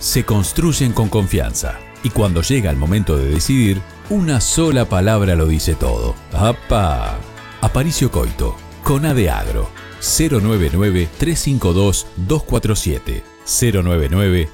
se construyen con confianza. Y cuando llega el momento de decidir, una sola palabra lo dice todo. ¡Apa! Aparicio Coito, con A de Agro. 099-352-247.